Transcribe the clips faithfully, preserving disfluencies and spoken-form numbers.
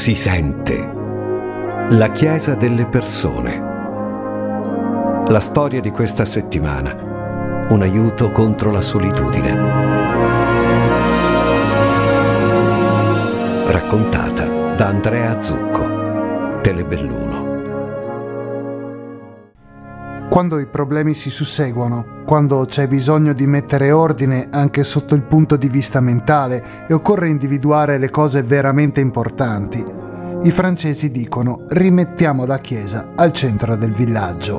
si sente. La Chiesa delle persone. La storia di questa settimana. Un aiuto contro la solitudine. Raccontata da Andrea Zucco. Telebelluno. Quando i problemi si susseguono, quando c'è bisogno di mettere ordine anche sotto il punto di vista mentale e occorre individuare le cose veramente importanti, i francesi dicono: rimettiamo la chiesa al centro del villaggio.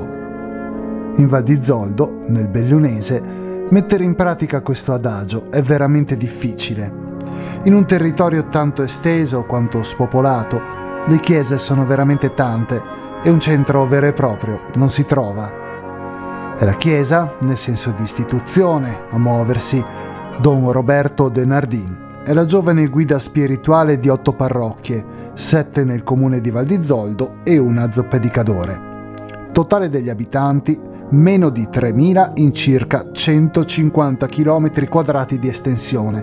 In Val di Zoldo, nel bellunese, mettere in pratica questo adagio è veramente difficile. In un territorio tanto esteso quanto spopolato, le chiese sono veramente tante e un centro vero e proprio non si trova. È la chiesa, nel senso di istituzione, a muoversi. Don Roberto de Nardin è la giovane guida spirituale di otto parrocchie, sette nel comune di Val di Zoldo e una zoppedicadore. Totale degli abitanti, meno di tremila in circa centocinquanta chilometri quadrati di estensione.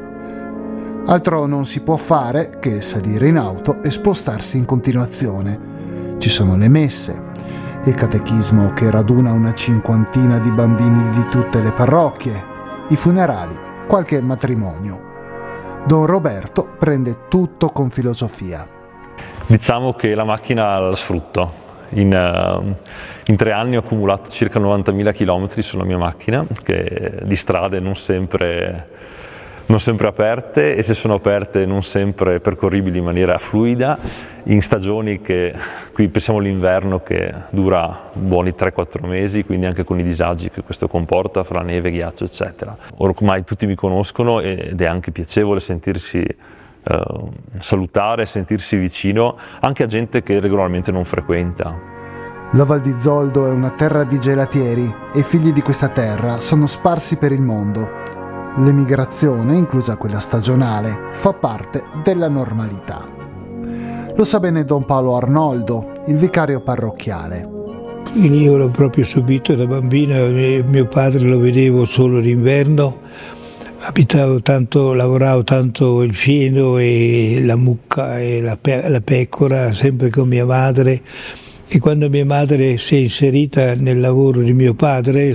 Altro non si può fare che salire in auto e spostarsi in continuazione. Ci sono le messe, il catechismo che raduna una cinquantina di bambini di tutte le parrocchie, i funerali, qualche matrimonio. Don Roberto prende tutto con filosofia. Diciamo che la macchina la sfrutto. In, uh, in tre anni ho accumulato circa novantamila chilometri sulla mia macchina, che di strade non sempre, non sempre aperte, e se sono aperte non sempre percorribili in maniera fluida, in stagioni che, qui pensiamo all'inverno che dura buoni tre quattro mesi, quindi anche con i disagi che questo comporta fra neve, ghiaccio eccetera. Ormai tutti mi conoscono ed è anche piacevole sentirsi eh, salutare, sentirsi vicino anche a gente che regolarmente non frequenta. La Val di Zoldo è una terra di gelatieri e i figli di questa terra sono sparsi per il mondo. L'emigrazione, inclusa quella stagionale, fa parte della normalità. Lo sa bene Don Paolo Arnoldo, il vicario parrocchiale. Io l'ho proprio subito da bambino, mio padre lo vedevo solo d'inverno, abitavo tanto, lavoravo tanto il fieno e la mucca e la, pe- la pecora, sempre con mia madre, e quando mia madre si è inserita nel lavoro di mio padre